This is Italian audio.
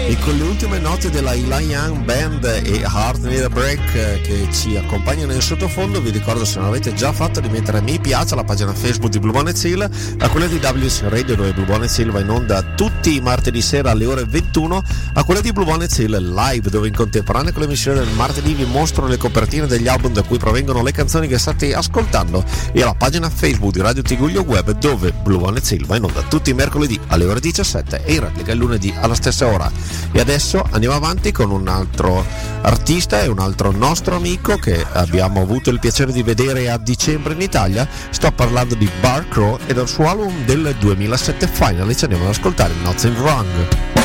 E con le ultime note della Eli Young Band e Heart Need a Break che ci accompagnano in sottofondo, vi ricordo, se non l'avete già fatto, di mettere mi piace alla pagina Facebook di Blue Bonnet Hill, a quella di WC Radio, dove Blue Bonnet Hill va in onda tutti i martedì sera alle ore 21, a quella di Blue Bonnet Hill Live, dove in contemporanea con l'emissione del martedì vi mostro le copertine degli album da cui provengono le canzoni che state ascoltando, e alla pagina Facebook di Radio Tiguglio Web, dove Blue Bonnet Hill va in onda tutti i mercoledì alle ore 17 e in replica il lunedì alla stessa ora. E adesso andiamo avanti con un altro artista e un altro nostro amico che abbiamo avuto il piacere di vedere a dicembre in Italia. Sto parlando di Bar Crow e del suo album del 2007 Finally. Ci andiamo ad ascoltare Nothing Wrong.